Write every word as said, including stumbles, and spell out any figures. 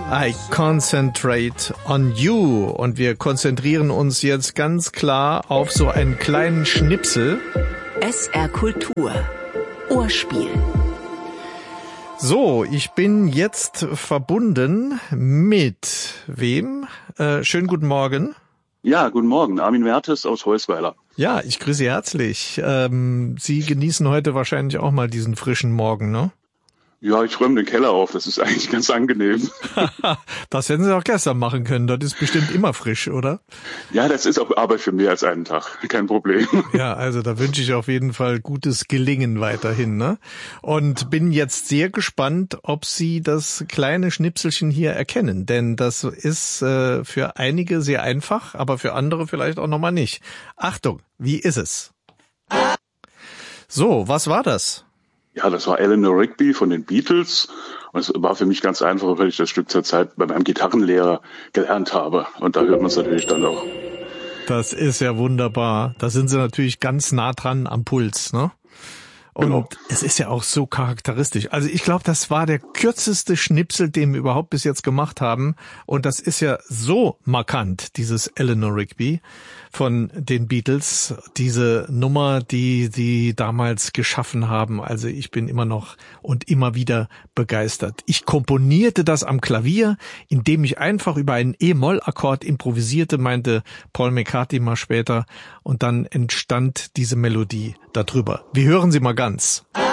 I concentrate on you. Und wir konzentrieren uns jetzt ganz klar auf so einen kleinen Schnipsel. S R Kultur. Ohrspiel. So, ich bin jetzt verbunden mit wem? Äh, schönen guten Morgen. Ja, guten Morgen. Armin Mertes aus Heusweiler. Ja, ich grüße Sie herzlich. Ähm, Sie genießen heute wahrscheinlich auch mal diesen frischen Morgen, ne? Ja, ich räume den Keller auf. Das ist eigentlich ganz angenehm. Das hätten Sie auch gestern machen können. Das ist bestimmt immer frisch, oder? Ja, das ist auch Arbeit für mehr als einen Tag. Kein Problem. Ja, also da wünsche ich auf jeden Fall gutes Gelingen weiterhin, ne? Und bin jetzt sehr gespannt, ob Sie das kleine Schnipselchen hier erkennen. Denn das ist äh, für einige sehr einfach, aber für andere vielleicht auch nochmal nicht. Achtung, wie ist es? So, was war das? Ja, das war Eleanor Rigby von den Beatles. Und es war für mich ganz einfach, weil ich das Stück zur Zeit bei meinem Gitarrenlehrer gelernt habe. Und da hört man es natürlich dann auch. Das ist ja wunderbar. Da sind Sie natürlich ganz nah dran am Puls, ne? Und genau. Es ist ja auch so charakteristisch. Also ich glaube, das war der kürzeste Schnipsel, den wir überhaupt bis jetzt gemacht haben. Und das ist ja so markant, dieses Eleanor Rigby von den Beatles. Diese Nummer, die die damals geschaffen haben. Also ich bin immer noch und immer wieder begeistert. Ich komponierte das am Klavier, indem ich einfach über einen E-Moll-Akkord improvisierte, meinte Paul McCartney mal später. Und dann entstand diese Melodie darüber. Wir hören sie mal ganz.